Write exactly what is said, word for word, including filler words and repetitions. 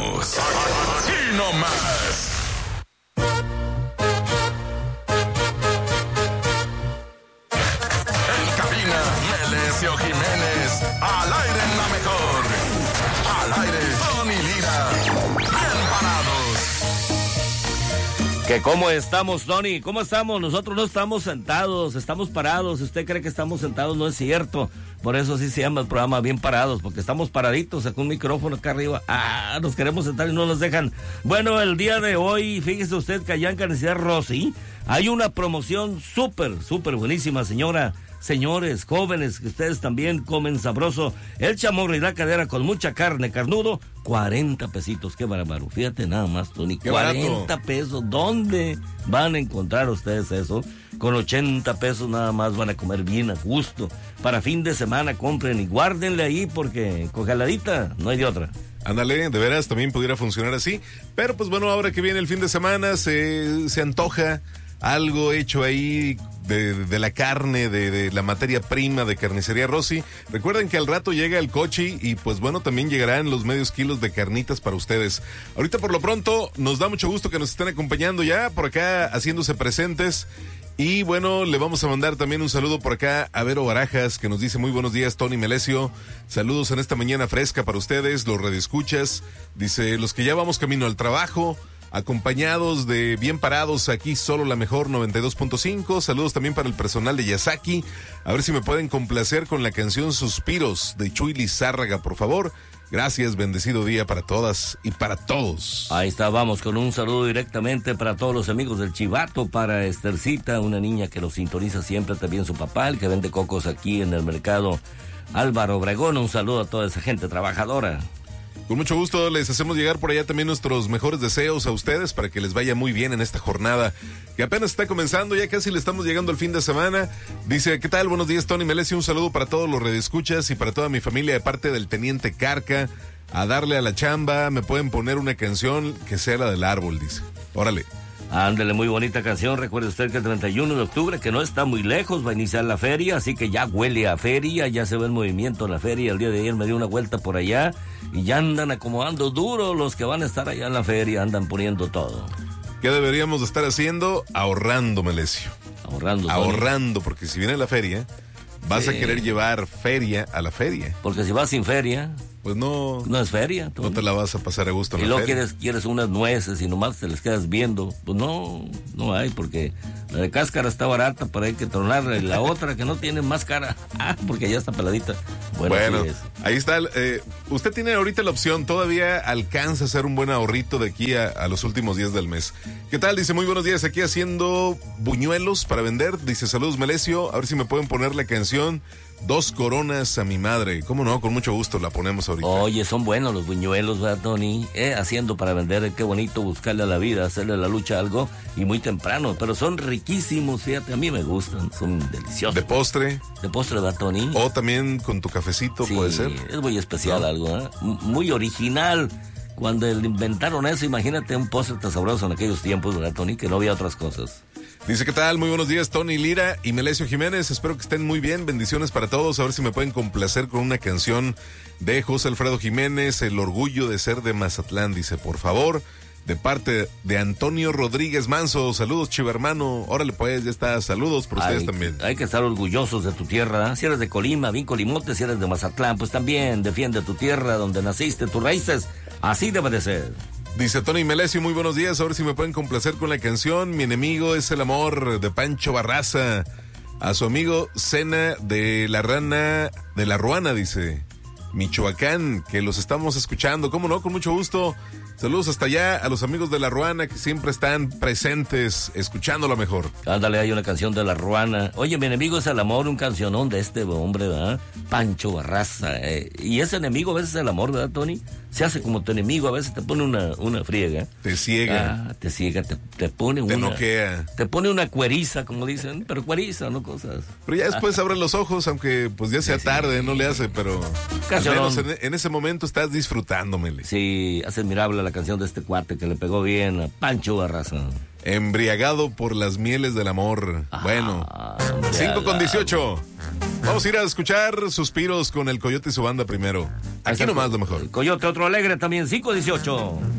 regresamos. Aquí nomás. En cabina, Melesio Jiménez. Al aire en la mejor. Al aire, Tony Lira. Bien parados. ¿Que cómo estamos, Tony? ¿Cómo estamos? Nosotros no estamos sentados, estamos parados. Si usted cree que estamos sentados, no es cierto. Por eso sí se llama el programa Bien Parados, porque estamos paraditos con un micrófono acá arriba. Ah, nos queremos sentar y no nos dejan. Bueno, el día de hoy, fíjese usted que allá en Carnicería Rossi hay una promoción súper, súper buenísima, señora. Señores, jóvenes, que ustedes también comen sabroso. El chamorro y la cadera con mucha carne, carnudo, cuarenta pesitos. Qué bárbaro. Fíjate nada más, Tony. Qué cuarenta barato. pesos. ¿Dónde van a encontrar ustedes eso? Con ochenta pesos nada más van a comer bien a gusto. Para fin de semana compren y guárdenle ahí porque congeladita no hay de otra. Ándale, de veras también pudiera funcionar así. Pero pues bueno, ahora que viene el fin de semana, se, se antoja algo hecho ahí de, de la carne, de, de la materia prima de Carnicería Rossi. Recuerden que al rato llega el cochi y pues bueno, también llegarán los medios kilos de carnitas para ustedes. Ahorita por lo pronto nos da mucho gusto que nos estén acompañando ya por acá, haciéndose presentes. Y bueno, le vamos a mandar también un saludo por acá a Vero Barajas, que nos dice muy buenos días, Tony Melesio. Saludos en esta mañana fresca para ustedes, los radioescuchas. Dice, los que ya vamos camino al trabajo, acompañados de Bien Parados, aquí solo la mejor noventa y dos punto cinco. Saludos también para el personal de Yasaki. A ver si me pueden complacer con la canción Suspiros de Chuy Lizárraga, por favor. Gracias, bendecido día para todas y para todos. Ahí está, vamos con un saludo directamente para todos los amigos del Chivato, para Estercita, una niña que los sintoniza siempre, también su papá, el que vende cocos aquí en el mercado Álvaro Obregón. Un saludo a toda esa gente trabajadora. Con mucho gusto les hacemos llegar por allá también nuestros mejores deseos a ustedes para que les vaya muy bien en esta jornada que apenas está comenzando, ya casi le estamos llegando al fin de semana. Dice, ¿qué tal? Buenos días, Tony Melesio, un saludo para todos los redescuchas y para toda mi familia de parte del Teniente Carca. A darle a la chamba, me pueden poner una canción que sea la del árbol, dice. Órale. Ándale, muy bonita canción. Recuerde usted que el treinta y uno de octubre, que no está muy lejos, va a iniciar la feria, así que ya huele a feria, ya se ve el movimiento en la feria. El día de ayer me dio una vuelta por allá y ya andan acomodando duro los que van a estar allá en la feria, andan poniendo todo. ¿Qué deberíamos de estar haciendo? Ahorrando, Melesio. Ahorrando. Ahorrando, Tony. Porque si viene la feria, vas sí. a querer llevar feria a la feria. Porque si vas sin feria, pues no, no es feria. Tony. No te la vas a pasar a gusto en y la luego feria. quieres, quieres unas nueces y nomás te las quedas viendo. Pues no, no hay, porque la de cáscara está barata, pero hay que tronarla. Y la otra que no tiene más cara, ah, porque ya está peladita. Bueno, bueno es. ahí está. Eh, usted tiene ahorita la opción, todavía alcanza a hacer un buen ahorrito de aquí a, a los últimos días del mes. ¿Qué tal? Dice, muy buenos días, aquí haciendo buñuelos para vender. Dice, saludos Melesio, a ver si me pueden poner la canción Dos Coronas a mi madre. ¿Cómo no? Con mucho gusto la ponemos ahorita. Oye, son buenos los buñuelos, ¿verdad, Tony? Eh, haciendo para vender, qué bonito buscarle a la vida, hacerle a la lucha algo, y muy temprano, pero son riquísimos, fíjate, a mí me gustan, son deliciosos. ¿De postre? ¿De postre, verdad, Tony? O también con tu cafecito, sí, puede ser. Es muy especial, ¿no? Algo, ¿eh? Muy original. Cuando inventaron eso, imagínate un postre tan sabroso en aquellos tiempos, ¿verdad, Tony? Que no había otras cosas. Dice, ¿qué tal? Muy buenos días, Tony Lira y Melesio Jiménez. Espero que estén muy bien. Bendiciones para todos. A ver si me pueden complacer con una canción de José Alfredo Jiménez, El orgullo de ser de Mazatlán. Dice, por favor, de parte de Antonio Rodríguez Manso. Saludos, chivo hermano. Órale, pues, ya está. Saludos por ustedes hay, también. Hay que estar orgullosos de tu tierra, ¿eh? Si eres de Colima, bien colimote. Si eres de Mazatlán, pues también defiende tu tierra, donde naciste, tus raíces. Así debe de ser. Dice Tony Melesio, muy buenos días, a ver si me pueden complacer con la canción Mi enemigo es el amor, de Pancho Barraza. A su amigo Cena de la Rana, de la Ruana, dice, Michoacán, que los estamos escuchando, ¿cómo no? Con mucho gusto. Saludos hasta allá a los amigos de La Ruana que siempre están presentes, escuchando lo mejor. Ándale, hay una canción de La Ruana. Oye, mi enemigo es el amor, un cancionón de este hombre, ¿verdad? Pancho Barraza. Eh. Y ese enemigo a veces es el amor, ¿verdad, Tony? Se hace como tu enemigo, a veces te pone una, una friega. Te ciega. Ah, te ciega, te, te pone te una... Te noquea. Te pone una cueriza, como dicen, pero cueriza, no cosas. Pero ya después abre los ojos, aunque pues ya sea sí, tarde, sí. No le hace, pero... Cancionón. Al menos en, en ese momento estás disfrutándomele. Sí, hace admirable la canción de este cuate que le pegó bien a Pancho Barraza. Embriagado por las mieles del amor. Ah, bueno, cinco con dieciocho. Vamos a ir a escuchar Suspiros con el Coyote y su banda primero. Aquí nomás lo mejor. El Coyote, otro alegre también, cinco dieciocho.